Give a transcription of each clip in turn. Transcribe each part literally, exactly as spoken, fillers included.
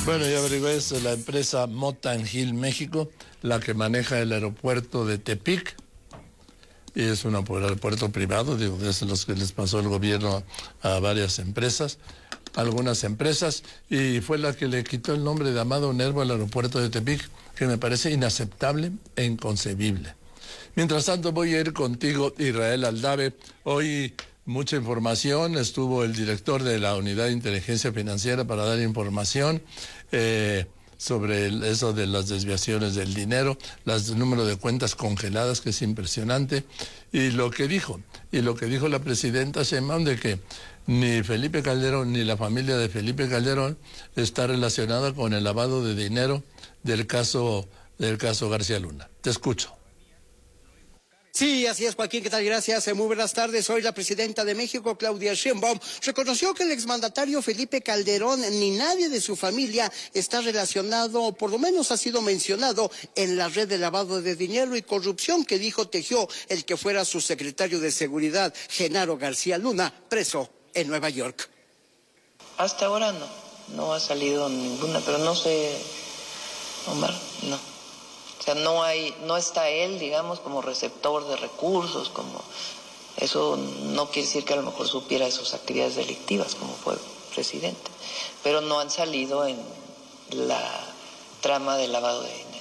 Bueno, ya averigué, es la empresa Mota Hill México, la que maneja el aeropuerto de Tepic. Y es un aeropuerto privado, digo, es los que les pasó el gobierno a varias empresas, algunas empresas, y fue la que le quitó el nombre de Amado Nervo al aeropuerto de Tepic, que me parece inaceptable e inconcebible. Mientras tanto, voy a ir contigo, Israel Aldave. Hoy mucha información, estuvo el director de la Unidad de Inteligencia Financiera para dar información eh, sobre el, eso de las desviaciones del dinero, las, el número de cuentas congeladas, que es impresionante, y lo que dijo, y lo que dijo la presidenta Sheinbaum de que ni Felipe Calderón ni la familia de Felipe Calderón está relacionada con el lavado de dinero del caso, del caso García Luna. Te escucho. Sí, así es, Joaquín, ¿qué tal? Gracias. Muy buenas tardes. Hoy la presidenta de México, Claudia Sheinbaum, reconoció que el exmandatario Felipe Calderón ni nadie de su familia está relacionado, o por lo menos ha sido mencionado, en la red de lavado de dinero y corrupción que dijo tejió el que fuera su secretario de Seguridad, Genaro García Luna, preso en Nueva York. Hasta ahora no, no ha salido ninguna, pero no sé, Omar, no. O sea, no hay, no está él, digamos, como receptor de recursos, como eso no quiere decir que a lo mejor supiera de sus actividades delictivas como fue presidente, pero no han salido en la trama de lavado de dinero.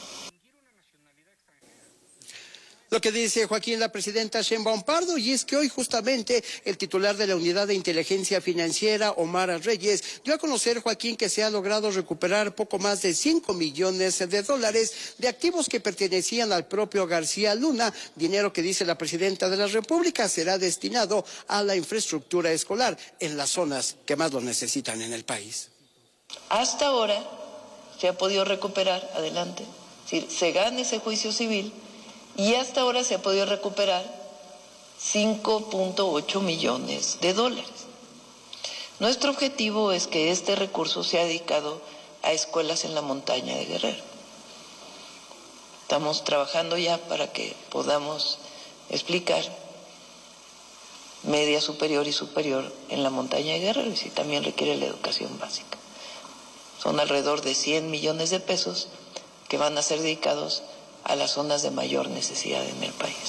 Lo que dice Joaquín la presidenta Sheinbaum Pardo, y es que hoy justamente el titular de la Unidad de Inteligencia Financiera, Omar Reyes, dio a conocer, Joaquín, que se ha logrado recuperar poco más de cinco millones de dólares de activos que pertenecían al propio García Luna, dinero que dice la presidenta de la República será destinado a la infraestructura escolar en las zonas que más lo necesitan en el país. Hasta ahora se ha podido recuperar, adelante, es decir, se gana ese juicio civil, y hasta ahora se ha podido recuperar cinco punto ocho millones de dólares. Nuestro objetivo es que este recurso sea dedicado a escuelas en la montaña de Guerrero. Estamos trabajando ya para que podamos explicar media superior y superior en la montaña de Guerrero, y si también requiere la educación básica. Son alrededor de cien millones de pesos que van a ser dedicados a las zonas de mayor necesidad en el país.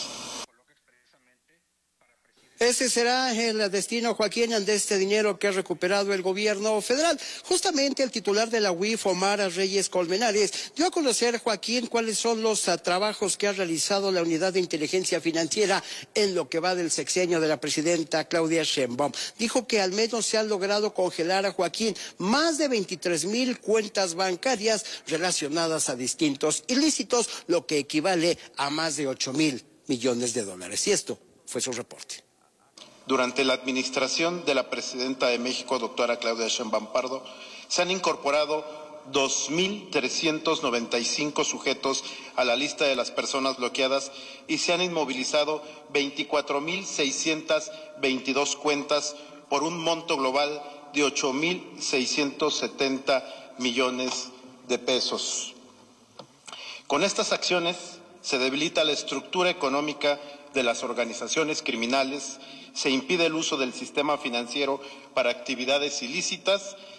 Ese será el destino, Joaquín, de este dinero que ha recuperado el gobierno federal. Justamente el titular de la U I F, Omar Reyes Colmenares, dio a conocer, Joaquín, cuáles son los uh, trabajos que ha realizado la Unidad de Inteligencia Financiera en lo que va del sexenio de la presidenta Claudia Sheinbaum. Dijo que al menos se han logrado congelar, a Joaquín, más de veintitrés mil cuentas bancarias relacionadas a distintos ilícitos, lo que equivale a más de ocho mil millones de dólares. Y esto fue su reporte. Durante la administración de la presidenta de México, doctora Claudia Sheinbaum Pardo, se han incorporado dos mil trescientos noventa y cinco sujetos a la lista de las personas bloqueadas y se han inmovilizado veinticuatro mil seiscientas veintidós cuentas por un monto global de ocho mil seiscientos setenta millones de pesos. Con estas acciones se debilita la estructura económica de las organizaciones criminales, se impide el uso del sistema financiero para actividades ilícitas